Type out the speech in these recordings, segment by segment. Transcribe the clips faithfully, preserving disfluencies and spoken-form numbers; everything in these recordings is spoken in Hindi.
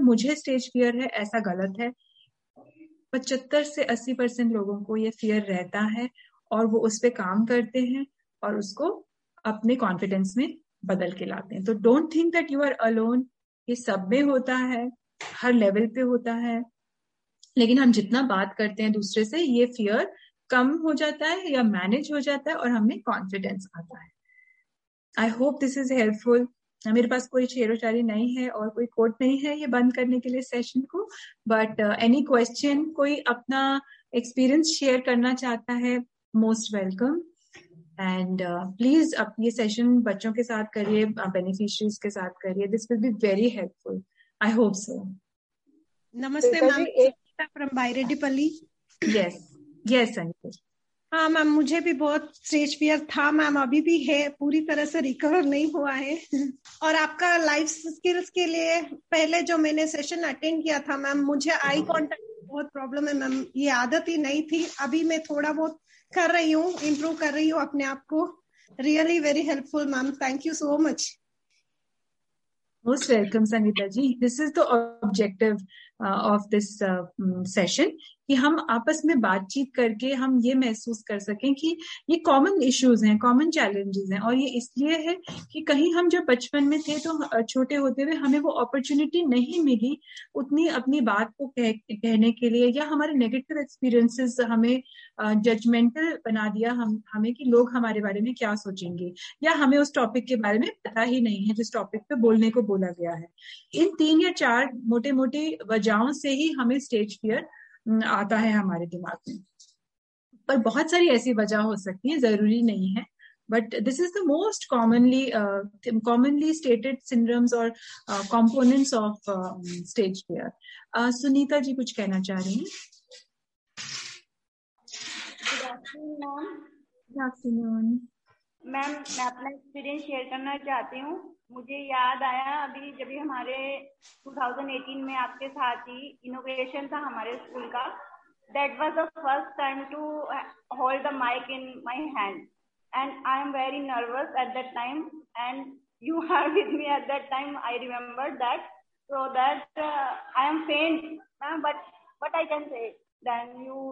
मुझे स्टेज फियर है ऐसा गलत है। पचहत्तर से अस्सी परसेंट लोगों को ये फियर रहता है और वो उस पर काम करते हैं और उसको अपने कॉन्फिडेंस में बदल के लाते हैं। तो don't think that you are alone, ये सब में होता है, हर लेवल पे होता है। लेकिन हम जितना बात करते हैं दूसरे से, ये फियर कम हो जाता है या मैनेज हो जाता है और हमें कॉन्फिडेंस आता है। I hope this is helpful. मेरे पास कोई शेरो शायरी नहीं है और कोई कोट नहीं है ये बंद करने के लिए सेशन को, बट एनी क्वेश्चन, कोई अपना एक्सपीरियंस शेयर करना चाहता है, मोस्ट वेलकम। एंड प्लीज अब ये सेशन बच्चों के साथ करिए, बेनिफिशियरीज के साथ करिए, this will be very helpful, I hope so. नमस्ते ma'am, from बायरेड्डीपल्ली। Yes yes Anita. हाँ मैम, मुझे भी बहुत स्टेज फियर था मैम, अभी भी है, पूरी तरह से रिकवर नहीं हुआ है। और आपका लाइफ स्किल्स के लिए पहले जो मैंने सेशन अटेंड किया था मैम, मुझे आई कांटेक्ट बहुत प्रॉब्लम है मैम, ये आदत ही नहीं थी। अभी मैं थोड़ा बहुत कर रही हूँ, इम्प्रूव कर रही हूँ अपने आप को। Really very helpful ma'am, thank you so much. Most welcome Sangeeta ji. This is the objective uh, of this uh, session कि हम आपस में बातचीत करके हम ये महसूस कर सकें कि ये कॉमन इश्यूज हैं, कॉमन चैलेंजेस हैं। और ये इसलिए है कि कहीं हम जब बचपन में थे तो छोटे होते हुए हमें वो अपॉर्चुनिटी नहीं मिली उतनी अपनी बात को कह, कहने के लिए, या हमारे नेगेटिव एक्सपीरियंसेस हमें जजमेंटल uh, बना दिया हम हमें कि लोग हमारे बारे में क्या सोचेंगे, या हमें उस टॉपिक के बारे में पता ही नहीं है जिस टॉपिक पे बोलने को बोला गया है। इन तीन या चार मोटे मोटे वजहों से ही हमें स्टेज फियर आता है हमारे दिमाग में। पर बहुत सारी ऐसी वजह हो सकती है, जरूरी नहीं है, but this is the most commonly commonly stated syndromes और components of stage fear. Sunita ji कुछ कहना चाह रही हैं? गुड आफ्टरनून मैम, मैं अपना एक्सपीरियंस शेयर करना चाहती हूँ। मुझे याद आया अभी जब हमारे दो हज़ार अठारह में आपके साथ ही इनोग्रेशन था हमारे स्कूल का। That was the first time to hold the mic in my hand and I am very nervous at that time and you are with me at that time. I remember that, so that I am फेंट ma'am, but but I can say then you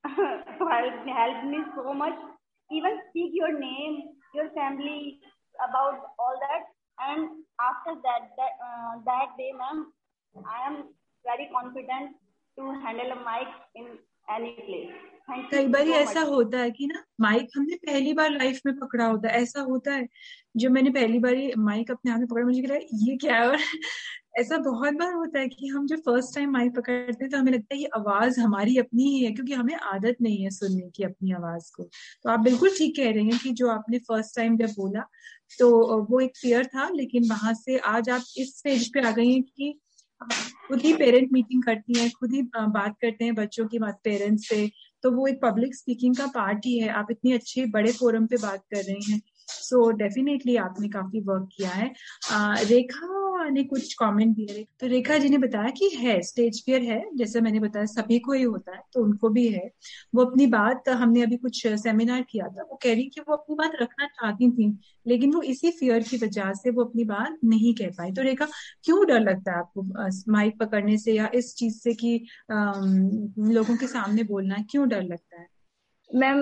help me so much, even speak your name, your family, about all that. And after that that, uh, that day ma'am, I am very confident to handle a mic in any place. Thank you. कई बार so ऐसा much. होता है कि ना माइक हमने पहली बार लाइफ में पकड़ा होता है। ऐसा होता है जब मैंने पहली बार माइक अपने हाथ में पकड़ा, मुझे लगा ये क्या है। और ऐसा बहुत बार होता है कि हम जब फर्स्ट टाइम माइक पकड़ते हैं तो हमें लगता है ये आवाज हमारी अपनी ही है, क्योंकि हमें आदत नहीं है सुनने की अपनी आवाज को। तो आप बिल्कुल ठीक कह रहे हैं कि जो आपने फर्स्ट टाइम जब बोला तो वो एक फियर था, लेकिन वहां से आज आप इस स्टेज पे आ गई हैं कि खुद ही पेरेंट मीटिंग करती हैं, खुद ही बात करते हैं बच्चों की बात पेरेंट्स से। तो वो एक पब्लिक स्पीकिंग का पार्ट ही है। आप इतनी अच्छे बड़े फोरम पे बात कर रही हैं, सो डेफिनेटली आपने काफी वर्क किया है। आ, रेखा ने कुछ कमेंट दिए। तो रेखा जी ने बताया कि है स्टेज फियर है, जैसे मैंने बताया सभी को ही होता है, तो उनको भी है। वो अपनी बात, हमने अभी कुछ सेमिनार किया था, वो कह रही कि वो अपनी बात रखना चाहती थी लेकिन वो इसी फियर की वजह से वो अपनी बात नहीं कह पाई। तो रेखा, क्यों डर लगता है आपको माइक पकड़ने से या इस चीज से कि लोगों के सामने बोलना, क्यों डर लगता है? मैम,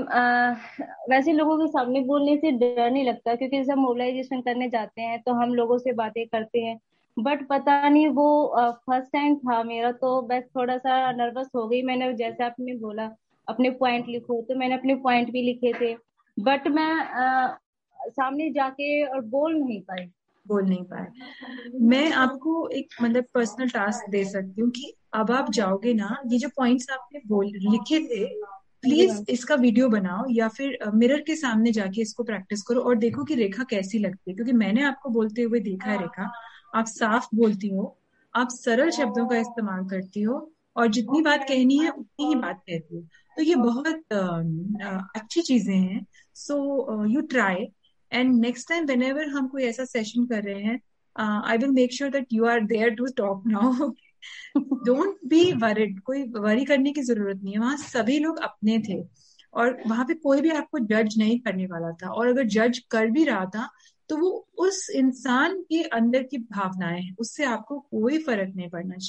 वैसे लोगों के सामने बोलने से डर नहीं लगता, क्योंकि जैसे हम मोबिलाइजेशन करने जाते हैं तो हम लोगों से बातें करते हैं। बट पता नहीं वो फर्स्ट टाइम था मेरा, तो बस थोड़ा सा नर्वस हो गई। मैंने जैसे आपने बोला अपने पॉइंट लिखो, तो मैंने अपने पॉइंट भी लिखे थे, बट मैं आ, सामने जाके और बोल नहीं पाई बोल नहीं पाए। मैं आपको एक मतलब पर्सनल टास्क दे सकती हूँ कि अब आप जाओगे ना, ये जो पॉइंट्स आपने बोल लिखे थे, प्लीज इसका वीडियो बनाओ या फिर मिरर के सामने जाके इसको प्रैक्टिस करो और देखो कि रेखा कैसी लगती है। क्योंकि मैंने आपको बोलते हुए देखा है रेखा, आप साफ बोलती हो, आप सरल शब्दों का इस्तेमाल करती हो और जितनी बात कहनी है उतनी ही बात कहती हो। तो ये बहुत अच्छी चीजें हैं। So you try, and next time whenever हम कोई ऐसा सेशन कर रहे हैं, I will make sure that you are there to talk now. Don't be worried, कोई वरी करने की जरूरत नहीं है। वहां सभी लोग अपने थे और वहां पे कोई भी आपको जज नहीं करने वाला था, और अगर जज कर भी रहा था तो वो उस इंसान के अंदर की भावनाएं हैं, उससे आपको कोई फर्क नहीं पड़ना चाहिए।